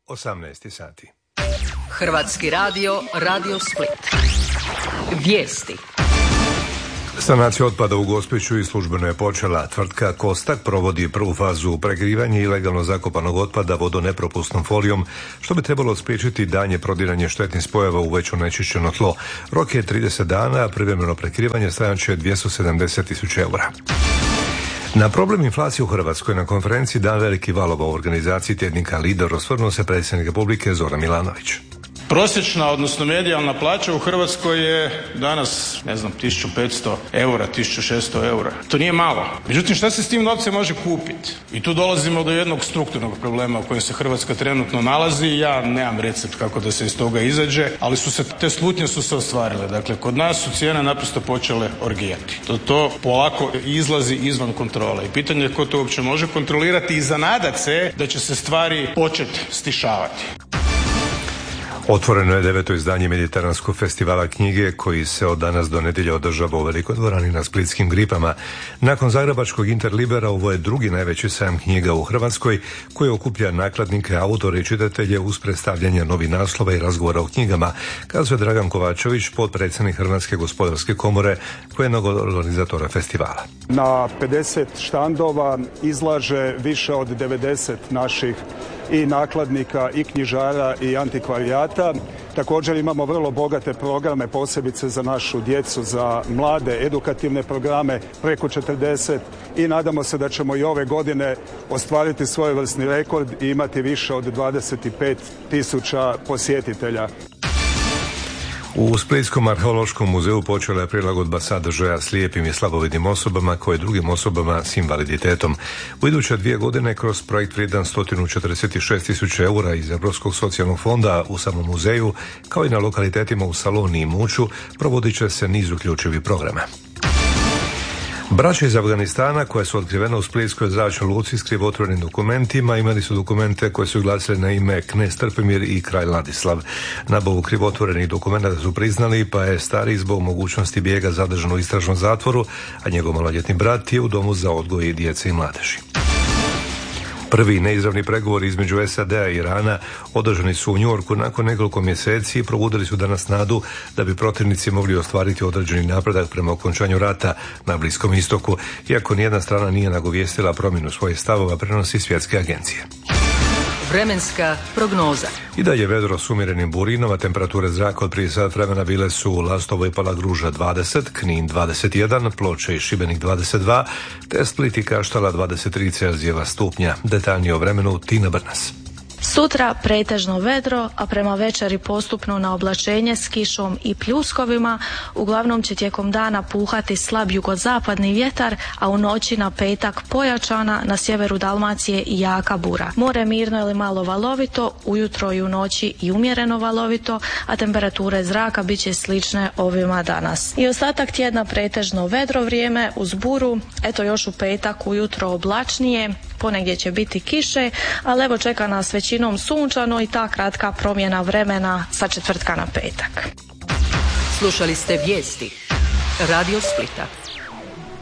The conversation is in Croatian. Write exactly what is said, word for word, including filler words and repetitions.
osamnaest sati. Hrvatski radio, Radio Split. Vijesti. Sanacija otpada u Gospiću i službeno je počela. Tvrtka Kostak provodi prvu fazu prekrivanja ilegalno zakopanog otpada vodonepropusnom folijom, što bi trebalo spriječiti daljnje prodiranje štetnih spojeva u već onečišćeno tlo. Rok je trideset dana, a privremeno prekrivanje stajat će dvjesto sedamdeset tisuća eura. Na problem inflacije u Hrvatskoj na konferenciji Dan velikih valova u organizaciji tjednika Lider osvrnuo se predsjednik Republike Zoran Milanović. Prosječna, odnosno medijalna plaća u Hrvatskoj je danas, ne znam, tisuću petsto eura, tisuću šesto eura. To nije malo. Međutim, šta se s tim novcem može kupiti? I tu dolazimo do jednog strukturnog problema u kojem se Hrvatska trenutno nalazi. Ja nemam recept kako da se iz toga izađe, ali su se, te slutnje su se ostvarile. Dakle, kod nas su cijene naprosto počele orgijati. To, to polako izlazi izvan kontrole. I pitanje je ko to uopće može kontrolirati i zanadat se da će se stvari početi stišavati. Otvoreno je deveto izdanje Mediteranskog festivala knjige koji se od danas do nedjelje održava u Velikoj dvorani na Splitskim Gripama. Nakon zagrebačkog Interlibera ovo je drugi najveći sajam knjiga u Hrvatskoj koji okuplja nakladnike, autore i čitatelje uz predstavljanje novih naslova i razgovora o knjigama, kazuje Dragan Kovačević, potpredsjednik Hrvatske gospodarske komore koji je jednog od organizatora festivala. Na pedeset štandova izlaže više od devedeset naših i nakladnika i knjižara i antikvarijata. Također imamo vrlo bogate programe, posebice za našu djecu, za mlade, edukativne programe, preko četrdeset, i nadamo se da ćemo i ove godine ostvariti svojevrsni rekord i imati više od dvadeset pet tisuća posjetitelja. U Splitskom arheološkom muzeju počela je prilagodba sadržaja slijepim i slabovidnim osobama koje drugim osobama s invaliditetom. U iduće dvije godine kroz projekt vrijedan sto četrdeset šest tisuća eura iz Europskog socijalnog fonda u samom muzeju, kao i na lokalitetima u Saloni i Muću, provodit će se niz uključivih programa. Braća iz Afganistana koja su otkrivena u Splitskoj zračnoj luci s krivotvorenim dokumentima imali su dokumente koje su glasili na ime Knez Trpimir i kralj Ladislav. Nabavu krivotvorenih dokumenta su priznali, pa je stariji zbog mogućnosti bijega zadržan u istražnom zatvoru, a njegov maloljetni brat je u domu za odgoj djece i mladeži. Prvi neizravni pregovori između S A D-a i Irana održani su u New Yorku nakon nekoliko mjeseci i probudili su danas nadu da bi protivnici mogli ostvariti određeni napredak prema okončanju rata na Bliskom istoku, iako nijedna strana nije nagovijestila promjenu svojih stavova, prenosi svjetske agencije. Vremenska prognoza. I dalje vedro s umjerenim burinama, temperature zraka od prije sat vremena bile su u Lastovo i Palagruža dvadeset, Knin dvadeset jedan, Ploče i Šibenik dvadeset dva, te Split i Kaštala dvadeset tri Celzijeva stupnja. Detaljnije o vremenu Tina Brnas. Sutra pretežno vedro, a prema večeri postupno na oblačenje s kišom i pljuskovima. Uglavnom će tijekom dana puhati slab jugozapadni vjetar, a u noći na petak pojačana, na sjeveru Dalmacije i jaka bura. More mirno ili malo valovito, ujutro i u noći i umjereno valovito, a temperature zraka bit će slične ovima danas. I ostatak tjedna pretežno vedro vrijeme uz buru, eto još u petak ujutro oblačnije, ponegdje će biti kiše, ali evo čeka nas većinom sunčano i ta kratka promjena vremena sa četvrtka na petak. Slušali ste vijesti Radio Splita.